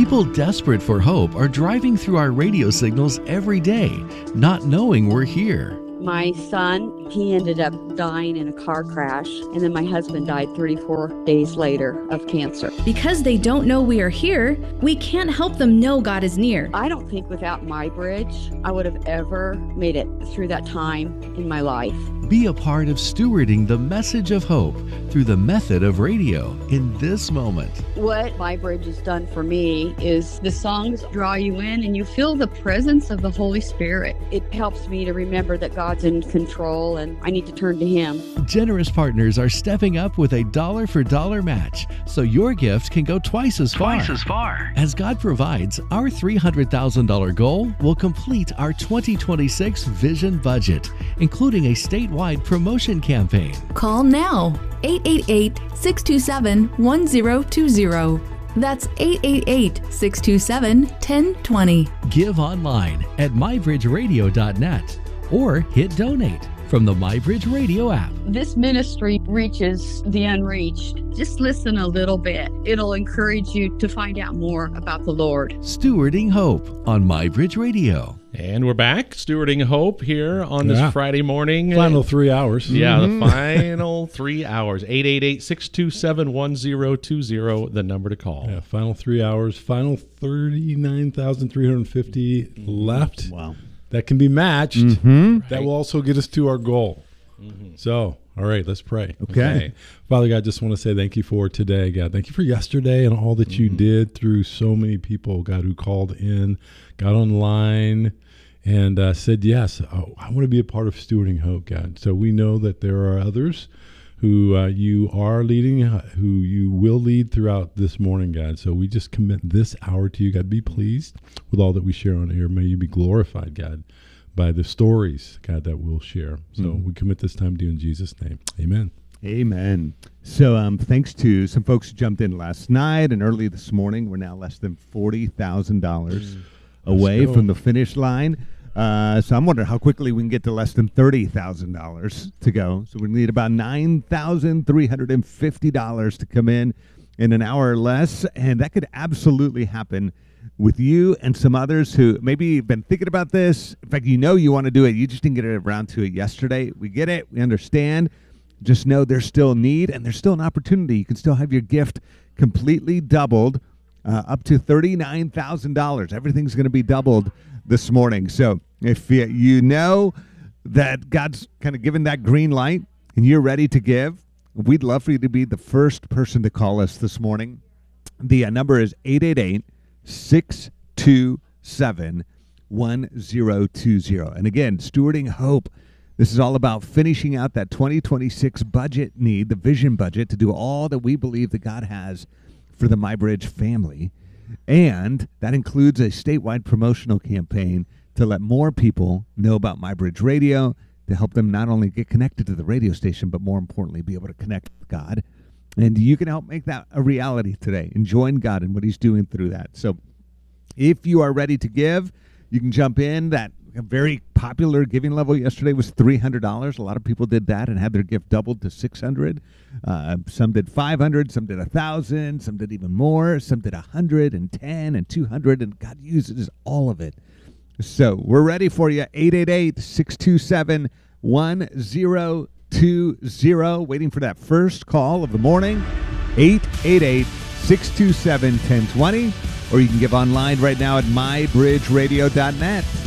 People desperate for hope are driving through our radio signals every day, not knowing we're here. My son, he ended up dying in a car crash, and then my husband died 34 days later of cancer. Because they don't know we are here, we can't help them know God is near. I don't think without MyBridge, I would have ever made it through that time in my life. Be a part of stewarding the message of hope through the method of radio in this moment. What MyBridge has done for me is the songs draw you in and you feel the presence of the Holy Spirit. It helps me to remember that God's in control and I need to turn to Him. Generous partners are stepping up with a dollar-for-dollar match, so your gift can go twice as far. As God provides, our $300,000 goal will complete our 2026 vision budget, including a statewide promotion campaign. Call now, 888-627-1020. That's 888-627-1020. Give online at mybridgeradio.net or hit donate from the MyBridge Radio app. This ministry reaches the unreached. Just listen a little bit. It'll encourage you to find out more about the Lord. Stewarding Hope on MyBridge Radio. And we're back, Stewarding Hope here on this Friday morning. Final 3 hours. Yeah, the final 3 hours. 888-627-1020, the number to call. Yeah, final 3 hours. Final 39,350 left. Wow. That can be matched. Mm-hmm. That will also get us to our goal. Mm-hmm. So, all right, let's pray. Okay. Father God, just want to say thank you for today, God. Thank you for yesterday and all that you did through so many people, God, who called in, got online, and said, yes, I want to be a part of Stewarding Hope, God. So we know that there are others who you are leading, who you will lead throughout this morning, God. So we just commit this hour to you, God. Be pleased with all that we share on air. May you be glorified, God, by the stories, God, that we'll share. So we commit this time to you in Jesus' name. Amen. Amen. So thanks to some folks who jumped in last night and early this morning. We're now less than $40,000 away from the finish line. So I'm wondering how quickly we can get to less than $30,000 to go. So we need about $9,350 to come in an hour or less. And that could absolutely happen with you and some others who maybe you've been thinking about this. In fact, you know you want to do it. You just didn't get around to it yesterday. We get it. We understand. Just know there's still need and there's still an opportunity. You can still have your gift completely doubled up to $39,000. Everything's going to be doubled this morning. So if you know that God's kind of given that green light and you're ready to give, we'd love for you to be the first person to call us this morning. The number is 888-627-1020. And again, Stewarding Hope. This is all about finishing out that 2026 budget need, the vision budget, to do all that we believe that God has for the MyBridge family. And that includes a statewide promotional campaign to let more people know about MyBridge Radio, to help them not only get connected to the radio station, but more importantly, be able to connect with God. And you can help make that a reality today and join God in what He's doing through that. So if you are ready to give, you can jump in. That a very popular giving level yesterday was $300. A lot of people did that and had their gift doubled to $600. Some did $500, some did $1,000, some did even more, some did $100 and $10 and $200, and God uses all of it. So we're ready for you. 888-627-1020. Waiting for that first call of the morning. 888-627-1020. Or you can give online right now at mybridgeradio.net.